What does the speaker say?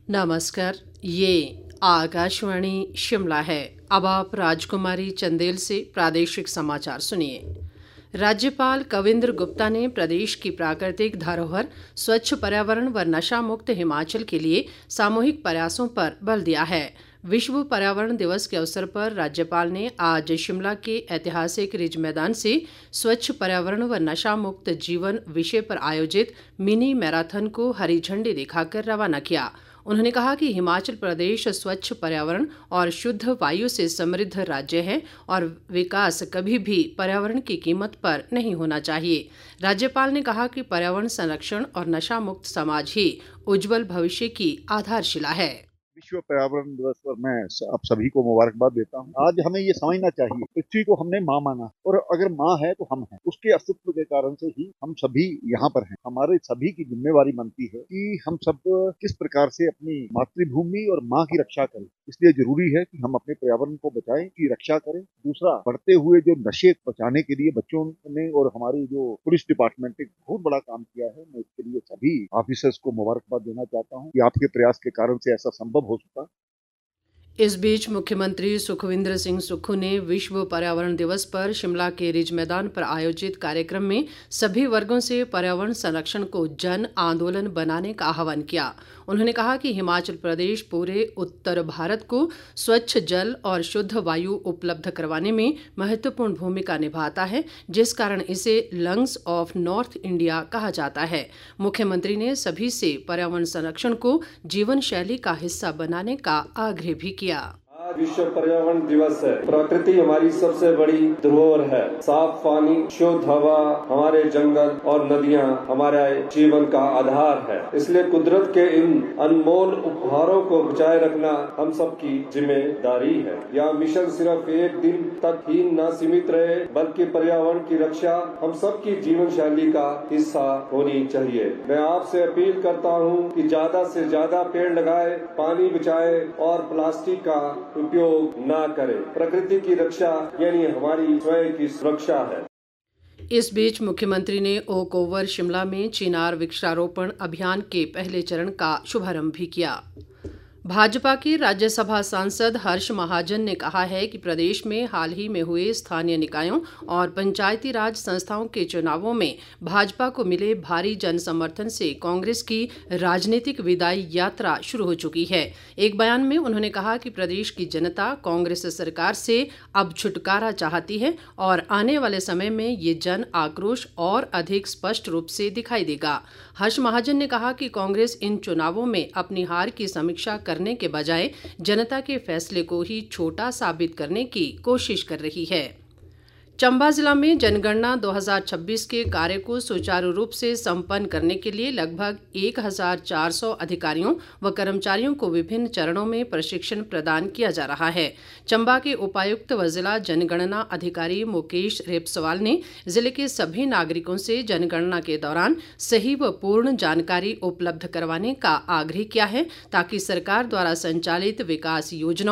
नमस्कार, ये आकाशवाणी शिमला है। अब आप राजकुमारी चंदेल से प्रादेशिक समाचार सुनिए। राज्यपाल कविंद्र गुप्ता ने प्रदेश की प्राकृतिक धरोहर, स्वच्छ पर्यावरण व नशा मुक्त हिमाचल के लिए सामूहिक प्रयासों पर बल दिया है। विश्व पर्यावरण दिवस के अवसर पर राज्यपाल ने आज शिमला के ऐतिहासिक रिज मैदान से स्वच्छ पर्यावरण व नशा मुक्त जीवन विषय पर आयोजित मिनी मैराथन को हरी झंडी दिखाकर रवाना किया। उन्होंने कहा कि हिमाचल प्रदेश स्वच्छ पर्यावरण और शुद्ध वायु से समृद्ध राज्य है और विकास कभी भी पर्यावरण की कीमत पर नहीं होना चाहिए। राज्यपाल ने कहा कि पर्यावरण संरक्षण और नशा मुक्त समाज ही उज्जवल भविष्य की आधारशिला है। विश्व पर्यावरण दिवस पर मैं आप सभी को मुबारकबाद देता हूं। आज हमें ये समझना चाहिए, पृथ्वी को हमने माँ माना और अगर माँ है तो हम हैं। उसके अस्तित्व के कारण से ही हम सभी यहाँ पर हैं। हमारे सभी की जिम्मेवारी बनती है कि हम सब किस प्रकार से अपनी मातृभूमि और माँ की रक्षा करें। इसलिए जरूरी है कि हम अपने पर्यावरण को बचाएं, की रक्षा करें। दूसरा, बढ़ते हुए जो नशे बचाने के लिए बच्चों ने और हमारी जो पुलिस डिपार्टमेंट ने बहुत बड़ा काम किया है, मैं इसके लिए सभी ऑफिसर्स को मुबारकबाद देना चाहता हूँ कि आपके प्रयास के कारण से ऐसा संभव हो सका। इस बीच मुख्यमंत्री सुखविंदर सिंह सुक्खू ने विश्व पर्यावरण दिवस पर शिमला के रिज मैदान पर आयोजित कार्यक्रम में सभी वर्गों से पर्यावरण संरक्षण को जन आंदोलन बनाने का आह्वान किया। उन्होंने कहा कि हिमाचल प्रदेश पूरे उत्तर भारत को स्वच्छ जल और शुद्ध वायु उपलब्ध करवाने में महत्वपूर्ण भूमिका निभाता है, जिस कारण इसे लंग्स ऑफ नॉर्थ इंडिया कहा जाता है। मुख्यमंत्री ने सभी से पर्यावरण संरक्षण को जीवन शैली का हिस्सा बनाने का आग्रह भी किया। आज विश्व पर्यावरण दिवस है। प्रकृति हमारी सबसे बड़ी धरोहर है। साफ पानी, शुद्ध हवा, हमारे जंगल और नदियां हमारे जीवन का आधार है। इसलिए कुदरत के इन अनमोल उपहारों को बचाए रखना हम सबकी जिम्मेदारी है। यह मिशन सिर्फ एक दिन तक ही न सीमित रहे, बल्कि पर्यावरण की रक्षा हम सबकी जीवन शैली का हिस्सा होनी चाहिए। मैं आपसे अपील करता हूँ कि ज्यादा से ज्यादा पेड़ लगाए, पानी बचाए और प्लास्टिक का उपयोग ना करें। प्रकृति की रक्षा यानी हमारी स्वयं की सुरक्षा है। इस बीच मुख्यमंत्री ने ओक ओवर शिमला में चिनार वृक्षारोपण अभियान के पहले चरण का शुभारंभ भी किया। भाजपा के राज्यसभा सांसद हर्ष महाजन ने कहा है कि प्रदेश में हाल ही में हुए स्थानीय निकायों और पंचायती राज संस्थाओं के चुनावों में भाजपा को मिले भारी जनसमर्थन से कांग्रेस की राजनीतिक विदाई यात्रा शुरू हो चुकी है। एक बयान में उन्होंने कहा कि प्रदेश की जनता कांग्रेस सरकार से अब छुटकारा चाहती है और आने वाले समय में ये जन आक्रोश और अधिक स्पष्ट रूप से दिखाई देगा। हर्ष महाजन ने कहा कि कांग्रेस इन चुनावों में अपनी हार की समीक्षा करने के बजाय जनता के फैसले को ही छोटा साबित करने की कोशिश कर रही है। चंबा जिला में जनगणना 2026 के कार्य को सुचारू रूप से संपन्न करने के लिए लगभग 1400 अधिकारियों व कर्मचारियों को विभिन्न चरणों में प्रशिक्षण प्रदान किया जा रहा है। चंबा के उपायुक्त व जिला जनगणना अधिकारी मुकेश रेपसवाल ने जिले के सभी नागरिकों से जनगणना के दौरान सही व पूर्ण जानकारी उपलब्ध करवाने का आग्रह किया है, ताकि सरकार द्वारा संचालित विकास योजनाओं